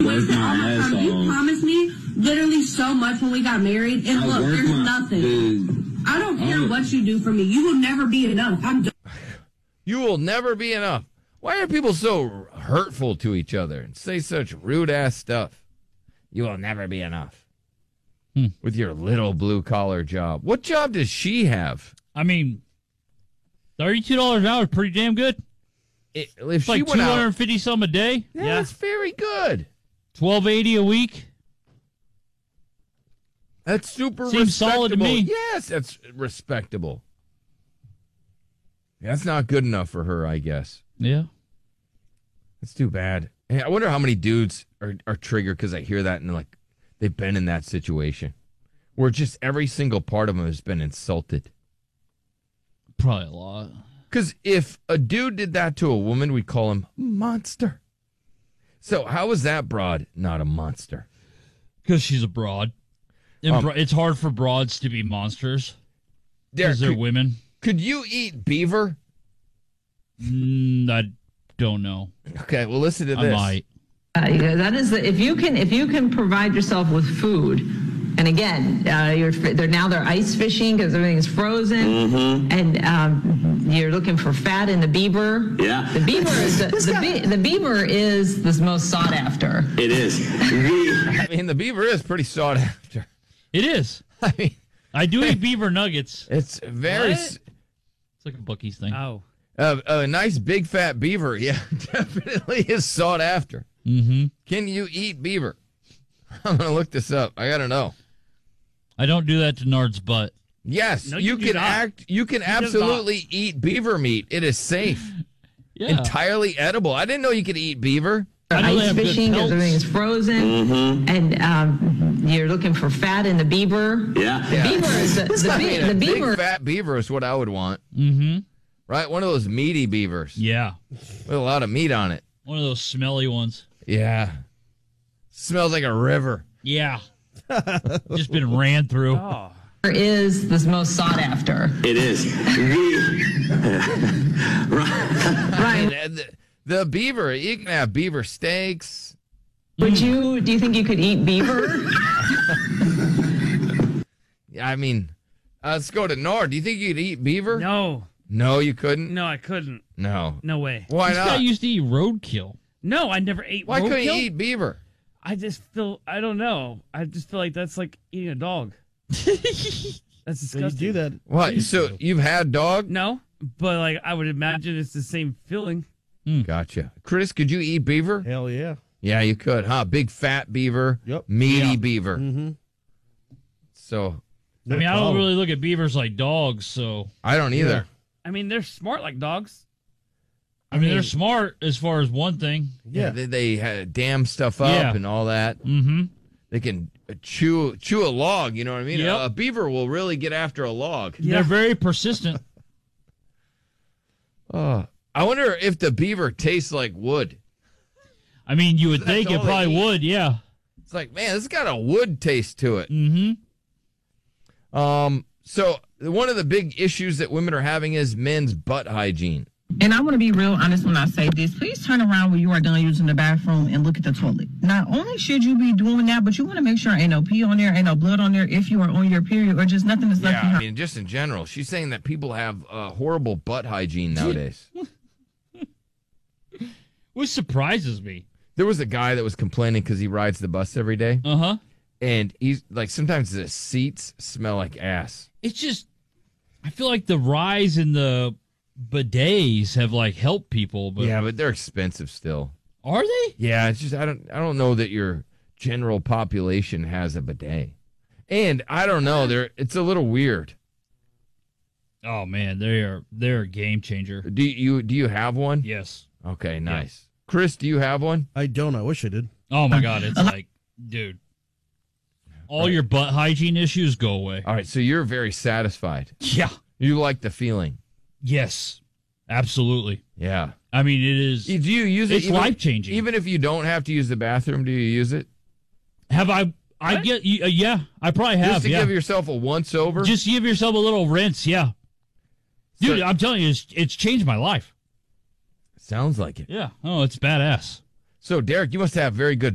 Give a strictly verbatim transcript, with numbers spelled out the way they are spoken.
promised me all the time. You promised me literally so much when we got married, and look, there's nothing. Dude. I don't care oh. what you do for me. You will never be enough. I'm done. You will never be enough. Why are people so hurtful to each other and say such rude-ass stuff? You will never be enough. Hmm. With your little blue-collar job. What job does she have? I mean, thirty-two dollars an hour is pretty damn good. It, if it's she like went two hundred fifty some a day. Yeah, yeah, that's very good. twelve eighty a week. That's super Seems respectable. solid to me. Yes, that's respectable. That's not good enough for her, I guess. Yeah. That's too bad. Hey, I wonder how many dudes are, are triggered because I hear that and like they've been in that situation where just every single part of them has been insulted. Probably a lot. Because if a dude did that to a woman, we'd call him monster. So how is that broad not a monster? Because she's a broad. Um, it's hard for broads to be monsters because they're could, women. Could you eat beaver? Mm, I don't know. Okay, well, listen to I this. might. Uh, yeah, that is, the, if you can, if you can provide yourself with food, and again, uh, you're they're now they're ice fishing because everything is frozen, mm-hmm. and um, you're looking for fat in the beaver. Yeah, the beaver is the, the, be, the beaver is the most sought after. It is. I mean, the beaver is pretty sought after. It is. I mean, I do eat beaver nuggets. It's very. What? It's like a Buc-ee's thing. Oh, uh, a nice big fat beaver, yeah, definitely is sought after. Mm-hmm. Can you eat beaver? I'm gonna look this up. I gotta know. I don't do that to Nard's butt. Yes, no, you, you can not. act. You can he absolutely eat beaver meat. It is safe, yeah. entirely edible. I didn't know you could eat beaver. Ice fishing because everything is frozen, mm-hmm. and um, you're looking for fat in the beaver. Yeah, the yeah. beaver is the, the, I be- mean, the a beaver. Big fat beaver is what I would want. Mm-hmm. Right, one of those meaty beavers. Yeah, with a lot of meat on it. One of those smelly ones. Yeah, smells like a river. Yeah, just been ran through. Oh. Is the most sought after. It is. right. right. The, the beaver, you can have beaver steaks. Would you, do you think you could eat beaver? Yeah, I mean, uh, let's go to Nord. Do you think you could eat beaver? No. No, you couldn't? No, I couldn't. No. No way. Why this not? guy used to eat roadkill. No, I never ate Why roadkill. couldn't you eat beaver? I just feel, I don't know. I just feel like that's like eating a dog. That's disgusting. So you do that. What? So you've had dog? No, but like I would imagine it's the same feeling. Mm. Gotcha. Chris, could you eat beaver? Hell yeah. Yeah, you could, huh? Big fat beaver. Yep. Meaty Yeah. beaver. Mm-hmm. So. I mean, I don't really look at beavers like dogs, so. I don't either. Yeah. I mean, they're smart like dogs. I mean, they're smart as far as one thing. Yeah, Yeah. they, they had dam stuff up Yeah. and all that. Mm-hmm. They can chew chew a log. You know what I mean? Yep. A, a beaver will really get after a log. They're very persistent. Oh, I wonder if the beaver tastes like wood. I mean, you would That's think it all they probably eat. would, yeah. It's like, man, this has got a wood taste to it. Mm-hmm. Um. So one of the big issues that women are having is men's butt hygiene. And I want to be real honest when I say this. Please turn around when you are done using the bathroom and look at the toilet. Not only should you be doing that, but you want to make sure ain't no pee on there, ain't no blood on there if you are on your period, or just nothing is left Yeah, behind. I mean, just in general, she's saying that people have uh, horrible butt hygiene nowadays. Which surprises me. There was a guy that was complaining because he rides the bus every day, Uh-huh. and he's like, sometimes the seats smell like ass. It's just, I feel like the rise in the bidets have like helped people, but Yeah, but they're expensive still. are they? Yeah, it's just I don't I don't know that your general population has a bidet, and I don't know. They're it's a little weird. Oh man, they are they're a game changer. Do you do you have one? Yes. Okay, nice. Chris, do you have one? I don't. I wish I did. Oh my god, it's like, dude, all Right. your butt hygiene issues go away. All right, so you're very satisfied. Yeah. You like the feeling. Yes. Absolutely. Yeah. I mean, it is. Do you use it? It's even- life-changing. Even if you don't have to use the bathroom, do you use it? Have I? I What? get. Uh, yeah, I probably have. Just to yeah. give yourself a once over? Just give yourself a little rinse. Yeah. Dude, So- I'm telling you, it's, it's changed my life. Sounds like it. Yeah. Oh, it's badass. So, Derek, you must have very good